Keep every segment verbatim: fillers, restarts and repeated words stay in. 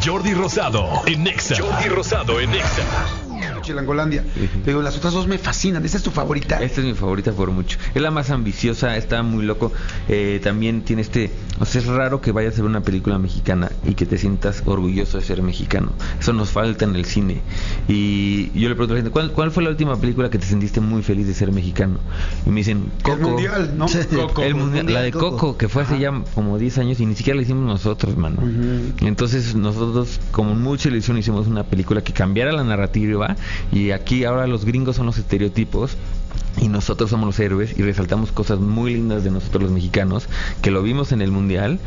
Jordi Rosado en Nexa. Jordi Rosado en Nexa. Chilangolandia. Uh-huh. Digo, las otras dos me fascinan. ¿Esta es tu favorita? Esta es mi favorita por mucho. Es la más ambiciosa, está muy loco. Eh, también tiene este... O sea, es raro que vayas a ver una película mexicana y que te sientas orgulloso de ser mexicano. Eso nos falta en el cine. Y yo le pregunto a la gente, ¿cuál, cuál fue la última película que te sentiste muy feliz de ser mexicano? Y me dicen, Coco. El mundial, ¿no? Coco. El mundial, la de Coco, Coco que fue hace Ajá. ya como diez años y ni siquiera la hicimos nosotros, mano. Uh-huh. Entonces nosotros, como mucha ilusión, hicimos una película que cambiara la narrativa. Y aquí ahora los gringos son los estereotipos y nosotros somos los héroes y resaltamos cosas muy lindas de nosotros los mexicanos, que lo vimos en el mundial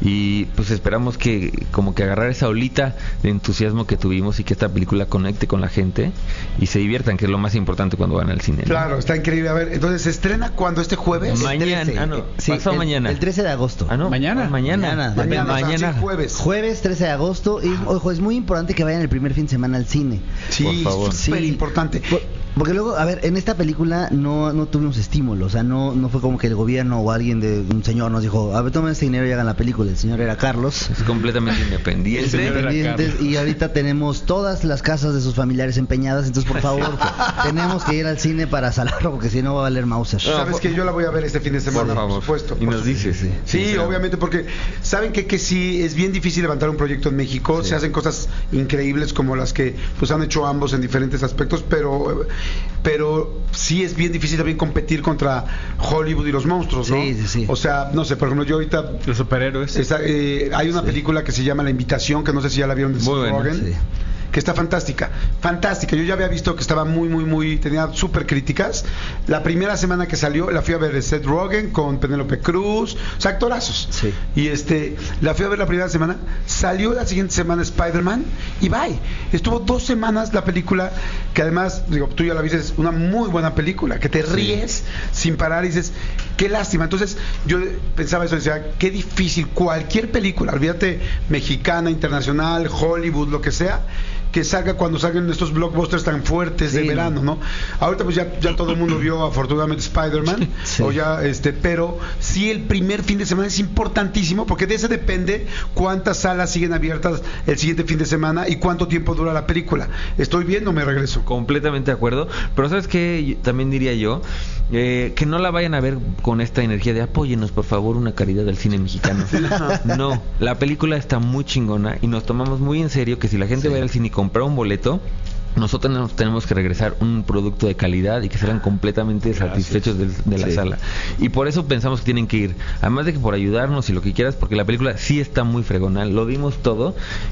y pues esperamos que como que agarrar esa olita de entusiasmo que tuvimos y que esta película conecte con la gente y se diviertan, que es lo más importante cuando van al cine, ¿no? Claro, está increíble. A ver, entonces ¿se estrena cuándo? ¿Este jueves? Mañana, ah, no, sí, pasado el, mañana. El trece de agosto. Ah, no, mañana. Mañana. Mañana. Mañana, mañana. mañana. Sí, jueves. Jueves trece de agosto y ojo, es muy importante que vayan el primer fin de semana al cine. Sí, por favor. súper sí. importante. Por, porque luego, a ver, en esta película no no tuvimos estímulo, o sea, no no fue como que el gobierno o alguien de un señor nos dijo, a ver, tomen este dinero y hagan la película. El señor era Carlos. Es completamente independiente. Independientes, y ahorita tenemos todas las casas de sus familiares empeñadas, entonces por favor, tenemos que ir al cine para salarlo, porque si no va a valer Mauser. No, Sabes que yo la voy a ver este fin de semana, por, por supuesto. Y nos dices, sí. Sí, sí, obviamente, porque saben que, que sí, es bien difícil levantar un proyecto en México, sí. Se hacen cosas increíbles como las que pues han hecho ambos en diferentes aspectos, pero pero sí es bien difícil también competir contra Hollywood y los monstruos, ¿no? Sí, sí, sí. O sea, no sé, por ejemplo, yo ahorita... Los superhéroes. Esta, eh, hay una sí. película que se llama La Invitación, que no sé si ya la vieron de Seth Rogen. Sí. Que está fantástica, fantástica. Yo ya había visto que estaba muy, muy, muy, tenía súper críticas. La primera semana que salió, la fui a ver de Seth Rogen con Penélope Cruz, o sea, actorazos. Sí. Y este, la fui a ver la primera semana, salió la siguiente semana Spider-Man y bye. Estuvo dos semanas la película, que además, digo, tú ya la viste, es una muy buena película, que te ríes sí. sin parar y dices, qué lástima. Entonces, yo pensaba eso, decía, qué difícil, cualquier película, olvídate, mexicana, internacional, Hollywood, lo que sea, que salga cuando salgan estos blockbusters tan fuertes sí, de verano, ¿no? Ahorita pues ya, ya todo el mundo vio afortunadamente Spider-Man, sí. o ya este, pero sí el primer fin de semana es importantísimo porque de ese depende cuántas salas siguen abiertas el siguiente fin de semana y cuánto tiempo dura la película. ¿Estoy bien o me regreso? Completamente de acuerdo, pero ¿sabes qué? También diría yo eh, que no la vayan a ver con esta energía de apóyenos por favor una caridad del cine mexicano. No, la película está muy chingona y nos tomamos muy en serio que si la gente sí. va al cine y comprar un boleto, nosotros nos tenemos que regresar un producto de calidad y que serán completamente Gracias. satisfechos de, de la sí. sala. Y por eso pensamos que tienen que ir, además de que por ayudarnos y lo que quieras, porque la película sí está muy fregonal, lo dimos todo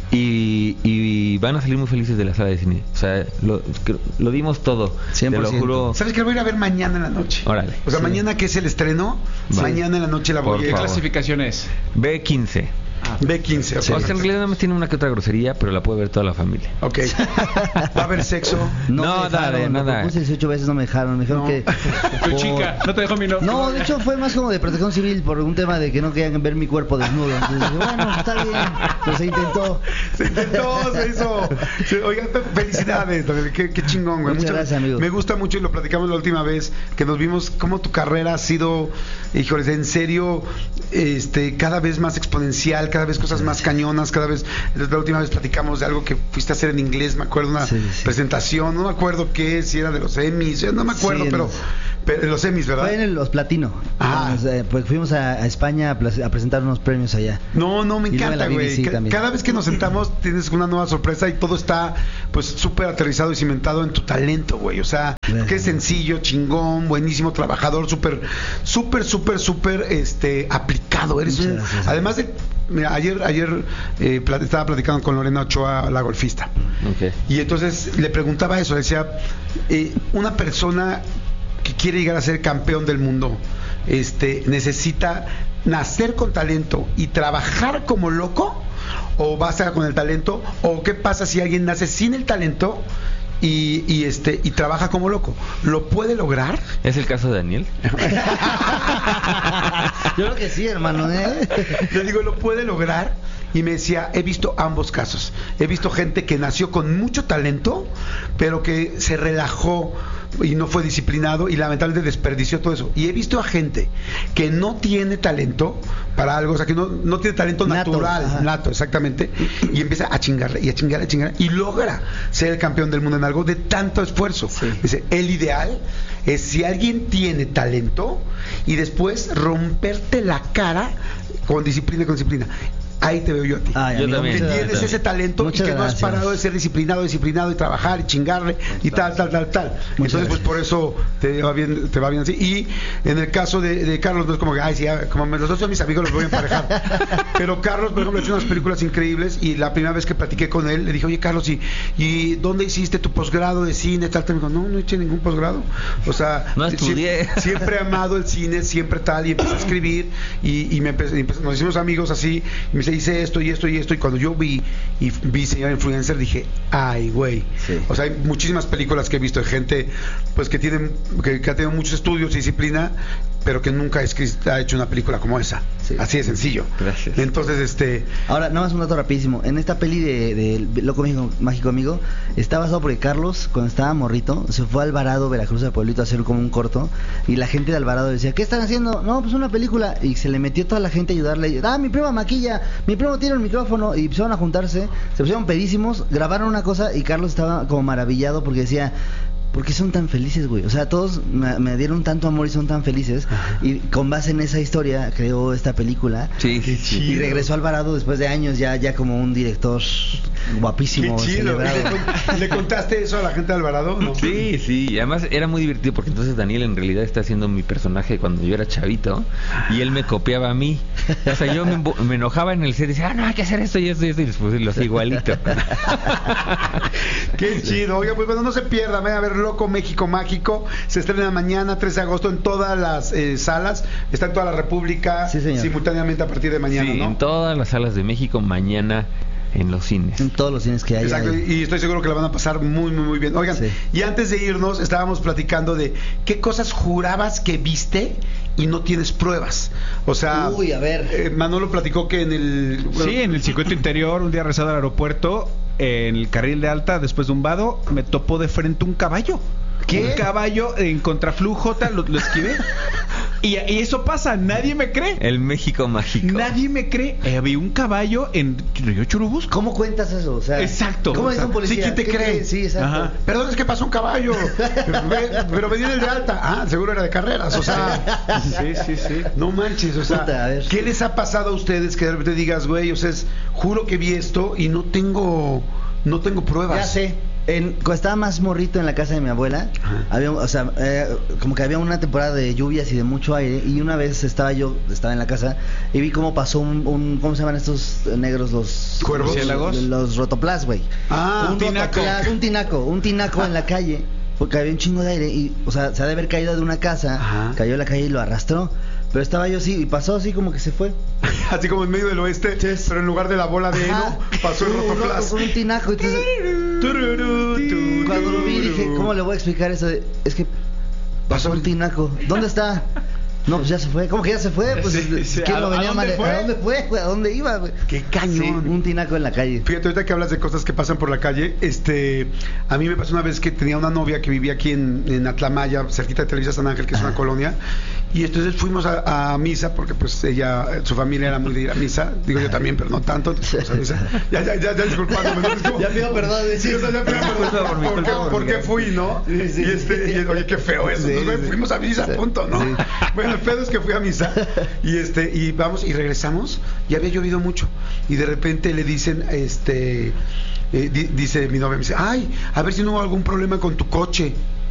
y, y van a salir muy felices de la sala de cine. O sea, lo, lo dimos todo. cien por ciento. Te lo juro. ¿Sabes que lo voy a ir a ver mañana en la noche? Órale. O sea, sí. mañana que es el estreno, sí. mañana en la noche la voy a ir. ¿Qué clasificación es? B quince. Ah, B quince, sí. O sea, en realidad nada más tiene una que otra grosería, pero la puede ver toda la familia. Ok. ¿Va a haber sexo? No, no dale, nada. Me puse dieciocho veces, no me dejaron. Me dijeron no. que. Tu por... chica, no te dejó mi nombre. No, de hecho fue más como de protección civil por un tema de que no querían ver mi cuerpo desnudo. Entonces, bueno, está bien. Pero se intentó. Se intentó, se hizo. Se, oigan, felicidades. Qué, qué chingón, güey. Muchas gracias, amigo. Me gusta mucho y lo platicamos la última vez que nos vimos cómo tu carrera ha sido, híjoles, en serio, este, cada vez más exponencial, cada vez cosas más cañonas. Cada vez, la última vez platicamos de algo que fuiste a hacer en inglés, me acuerdo, una sí, sí. presentación, no me acuerdo qué, si era de los Emmys, no me acuerdo, sí, pero, los... pero los Emmys, ¿verdad? Fue en los Platino, ah. eh, pues fuimos a, a España a, a presentar unos premios allá. No, no, me encanta, güey. Ca- cada vez que nos sentamos tienes una nueva sorpresa y todo está pues súper aterrizado y cimentado en tu talento, güey, o sea, bueno. que es sencillo, chingón, buenísimo, trabajador, súper, súper, súper, súper, este, aplicado, eres un, gracias, además de Mira, ayer ayer eh, plat- estaba platicando con Lorena Ochoa, la golfista, okay. y entonces le preguntaba eso, decía, eh, una persona que quiere llegar a ser campeón del mundo, este, necesita nacer con talento y trabajar como loco, o basta con el talento, o qué pasa si alguien nace sin el talento y, y este y trabaja como loco. ¿Lo puede lograr? ¿Es el caso de Daniel? Yo creo que sí, hermano, ¿eh? Le digo, ¿lo puede lograr? Y me decía, he visto ambos casos. He visto gente que nació con mucho talento, pero que se relajó y no fue disciplinado y lamentablemente desperdició todo eso. Y he visto a gente que no tiene talento para algo, o sea, que no, no tiene talento Nato, natural, ajá. nato, exactamente, y empieza a chingarle y a chingarle, a chingarle, y logra ser el campeón del mundo en algo de tanto esfuerzo. Sí. Dice, el ideal es si alguien tiene talento y después romperte la cara con disciplina y con disciplina. Ahí te veo yo a ti. Ay, Yo amigo, también. Que muchas tienes gracias. ese talento Muchas y que no has gracias. parado de ser disciplinado, disciplinado y trabajar y chingarle y tal, tal, tal, tal. Muchas Entonces, pues por eso te va bien, te va bien así. Y en el caso de, de Carlos, no es como que, ay, sí, como me, los dos son mis amigos, los voy a emparejar. Pero Carlos, por ejemplo, ha hecho unas películas increíbles y la primera vez que platiqué con él, le dije, oye, Carlos, ¿y, y dónde hiciste tu posgrado de cine? Tal, tal. Me dijo, no, no hice ningún posgrado. O sea, No estudié. Siempre, siempre he amado el cine, siempre tal, y empecé a escribir y, y me empecé, empecé- nos hicimos amigos así, y me dice, hice esto y esto y esto, y cuando yo vi y vi Señor Influencer dije, ay, güey. Sí. O sea, hay muchísimas películas que he visto de gente pues que tienen que, que ha tenido muchos estudios y disciplina, pero que nunca ha, escrito, ha hecho una película como esa. Sí. Así de sencillo. Gracias. Entonces, este, Ahora, nada más un dato rapidísimo. En esta peli de, de Loco Mágico, Mágico Amigo, está basado porque Carlos, cuando estaba morrito, se fue a Alvarado, Veracruz, al pueblito, a hacer como un corto. Y la gente de Alvarado decía, ¿qué están haciendo? No, pues una película. Y se le metió toda la gente a ayudarle. Ah, mi primo maquilla, mi primo tiene el micrófono. Y empezaron a juntarse, se pusieron pedísimos, grabaron una cosa y Carlos estaba como maravillado porque decía, ¿por qué son tan felices, güey? O sea, todos me, me dieron tanto amor y son tan felices. Ajá. Y con base en esa historia creó esta película. Sí, Qué sí. chido. Y regresó a Alvarado después de años ya ya como un director guapísimo, qué chido. celebrado. ¿Le, con- ¿Le contaste eso a la gente de Alvarado? ¿No? Sí, sí, y además era muy divertido porque entonces Daniel en realidad está haciendo mi personaje cuando yo era chavito y él me copiaba a mí. O sea, yo me, embo- me enojaba en el set y decía, ah, no, hay que hacer esto y esto y esto y después lo hacía igualito. Qué chido. Oiga, pues bueno, no se pierda, vayan a ver Loco México Mágico. Se estrena mañana, tres de agosto, en todas las eh, salas. Está en toda la República, Sí, señor. simultáneamente a partir de mañana, Sí, ¿no? en todas las salas de México mañana en los cines. En todos los cines que hay. Exacto, hay. y estoy seguro que la van a pasar muy, muy, muy bien. Oigan, Sí. y antes de irnos, estábamos platicando de qué cosas jurabas que viste y no tienes pruebas. O sea, Uy, a ver. eh, Manolo platicó que en el... Sí, en el circuito interior, un día rezado al aeropuerto, en el carril de alta, después de un vado, me topó de frente un caballo. ¿Qué? Un caballo en contraflujo, tal, lo, lo esquivé. Y, y eso pasa, nadie me cree. El México mágico. Nadie me cree. Eh, había un caballo en Río Churubusco. ¿Cómo cuentas eso? O sea, Exacto. ¿Cómo O es sea, un policía? sí, ¿quién te ¿Qué cree? cree? Sí, exacto. Ajá. Perdón, es que pasó un caballo. Ve- pero venía el de alta. Ah, seguro era de carreras. O sea, Sí, sí, sí. no manches. O sea, Puta, a ver. ¿qué les ha pasado a ustedes que de repente digas, güey, o sea, es, juro que vi esto y no tengo, no tengo pruebas? Ya sé. En, cuando estaba más morrito en la casa de mi abuela, Ajá. había, o sea, eh, como que había una temporada de lluvias y de mucho aire, y una vez estaba yo, estaba en la casa y vi cómo pasó un, un ¿cómo se llaman estos negros? Los ¿Cuervos? ¿Murciélagos? Los, los rotoplas, güey. Ah, un tinaco. rotoplas, un tinaco, un tinaco en la calle, porque había un chingo de aire y, o sea, se ha de haber caído de una casa, Ajá. cayó a la calle y lo arrastró. Pero estaba yo así y pasó así como que se fue. Así como en medio del oeste, pero en lugar de la bola de Ajá. heno, pasó el Un roto rotoplas. con un tinaco. Entonces, Tururú, tu, cuando lo vi dije, tururú. ¿cómo le voy a explicar eso? de- Es que pasó un tinaco. ¿Dónde está? No, pues ya se fue. ¿Cómo que ya se fue? Pues, Sí, sí. ¿quién ¿A- lo a venía dónde mane- fue? ¿A dónde fue, güey? ¿A dónde iba, güey? Qué cañón. Sí, un tinaco en la calle. Fíjate, ahorita que hablas de cosas que pasan por la calle, este, a mí me pasó una vez que tenía una novia que vivía aquí en, en Atlamaya, cerquita de Televisa San Ángel, que es una colonia, y entonces fuimos a, a misa, porque pues ella, su familia era muy de ir a misa, digo yo también, pero no tanto, entonces fuimos a misa. Ya, ya, ya, ya disculpándome, ¿no? Es como- Ya pido perdón, Sí, o sea, ya pido perdón, Culpa por mi ¿por qué, culpa por por mi qué culpa. fui, no? Sí, sí. Y este, y, oye, qué feo eso, Sí, pues, güey, sí. fuimos a misa, punto, ¿no? Sí. Bueno, el pedo es que fui a misa, y este, y vamos, y regresamos, y había llovido mucho, y de repente le dicen, este, eh, di- dice mi novia, me dice, ay, a ver si no hubo algún problema con tu coche.